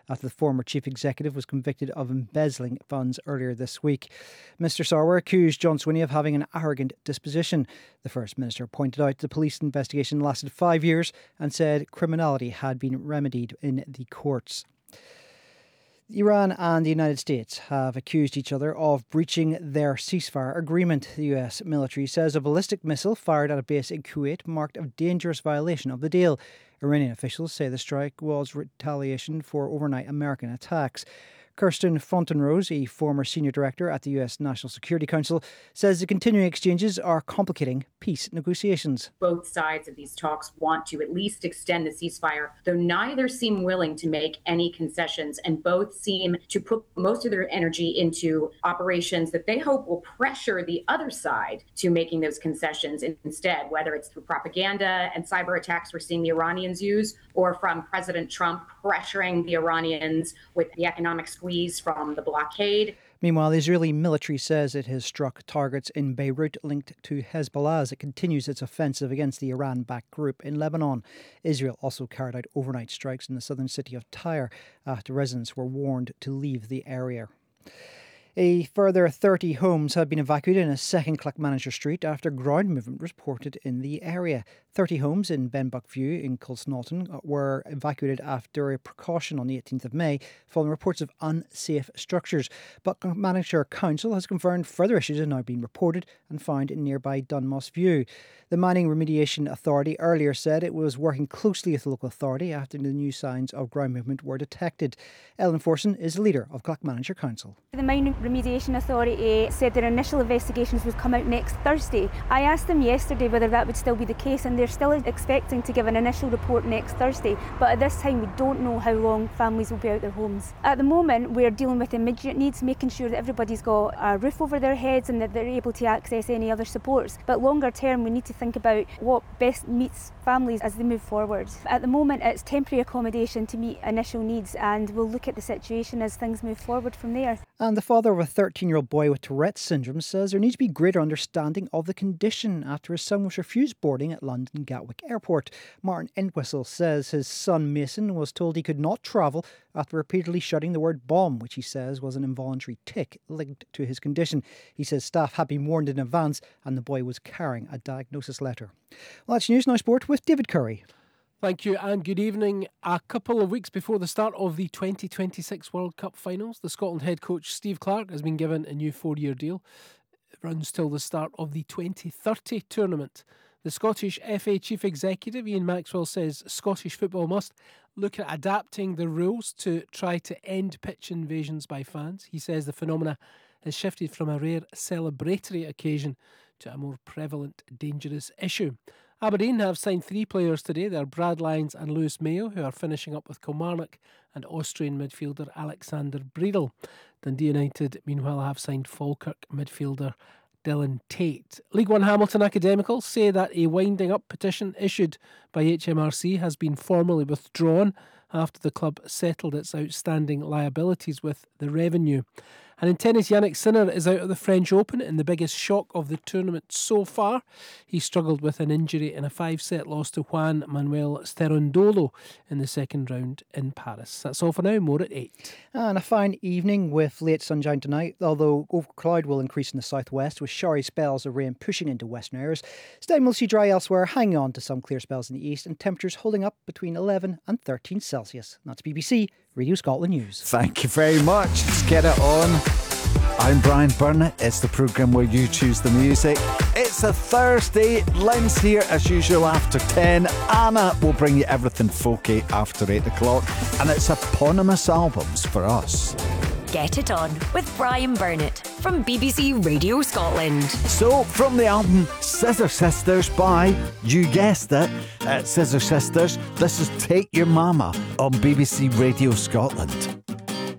after the former chief executive was convicted of embezzling funds earlier this week. Mr Sarwar accused John Swinney of having an arrogant disposition. The First Minister pointed out the police investigation lasted 5 years and said criminality had been remedied in the courts. Iran and the United States have accused each other of breaching their ceasefire agreement. The US military says a ballistic missile fired at a base in Kuwait marked a dangerous violation of the deal. Iranian officials say the strike was retaliation for overnight American attacks. Kirsten Fontenrose, a former senior director at the US National Security Council, says the continuing exchanges are complicating peace negotiations. Both sides of these talks want to at least extend the ceasefire, though neither seem willing to make any concessions, and both seem to put most of their energy into operations that they hope will pressure the other side to making those concessions instead, whether it's through propaganda and cyber attacks we're seeing the Iranians use, or from President Trump pressuring the Iranians with the economic squeeze from the blockade. Meanwhile, the Israeli military says it has struck targets in Beirut linked to Hezbollah as it continues its offensive against the Iran-backed group in Lebanon. Israel also carried out overnight strikes in the southern city of Tyre after residents were warned to leave the area. A further 30 homes have been evacuated in a second Clackmannanshire street after ground movement was reported in the area. 30 homes in Benbuckview in Colsnaughton were evacuated after a precaution on the 18th of May following reports of unsafe structures. But Clackmannanshire Council has confirmed further issues have now been reported and found in nearby Dunmoss View. The Mining Remediation Authority earlier said it was working closely with the local authority after the new signs of ground movement were detected. Ellen Forson is the leader of Clackmannanshire Council. The Mining Remediation Authority said their initial investigations would come out next Thursday. I asked them yesterday whether that would still be the case, and they're still expecting to give an initial report next Thursday, but at this time we don't know how long families will be out their homes. At the moment we're dealing with immediate needs, making sure that everybody's got a roof over their heads and that they're able to access any other supports, but longer term we need to think about what best meets families as they move forward. At the moment it's temporary accommodation to meet initial needs, and we'll look at the situation as things move forward from there. And the father of a 13-year-old boy with Tourette's syndrome says there needs to be greater understanding of the condition after his son was refused boarding at London Gatwick Airport. Martin Entwistle says his son Mason was told he could not travel after repeatedly shouting the word bomb, which he says was an involuntary tic linked to his condition. He says staff had been warned in advance and the boy was carrying a diagnosis letter. Well, that's news. Now sport with David Curry. Thank you and good evening. A couple of weeks before the start of the 2026 World Cup finals, the Scotland head coach Steve Clarke has been given a new 4-year deal. It runs till the start of the 2030 tournament. The Scottish FA Chief Executive Ian Maxwell says Scottish football must look at adapting the rules to try to end pitch invasions by fans. He says the phenomena has shifted from a rare celebratory occasion to a more prevalent, dangerous issue. Aberdeen have signed 3 players today. They're Brad Lyons and Lewis Mayo, who are finishing up with Kilmarnock, and Austrian midfielder Alexander Breidel. Dundee United, meanwhile, have signed Falkirk midfielder Dylan Tate. League One Hamilton Academicals say that a winding up petition issued by HMRC has been formally withdrawn after the club settled its outstanding liabilities with the Revenue. And in tennis, Yannick Sinner is out of the French Open in the biggest shock of the tournament so far. He struggled with an injury in a 5-set loss to Juan Manuel Sterundolo in the second round in Paris. That's all for now. More at 8. And a fine evening with late sunshine tonight, although cloud will increase in the southwest with showery spells of rain pushing into western areas. Staying mostly dry elsewhere, hanging on to some clear spells in the east, and temperatures holding up between 11 and 13 Celsius. That's BBC Radio Scotland News. Thank you very much. Let's get it on. I'm Brian Burnett. It's the programme where you choose the music. It's a Thursday. Lynn's here as usual after 10. Anna will bring you everything folky after 8 o'clock. And it's eponymous albums for us. Get It On with Brian Burnett from BBC Radio Scotland. So, from the album Scissor Sisters by, you guessed it, Scissor Sisters, this is Take Your Mama on BBC Radio Scotland.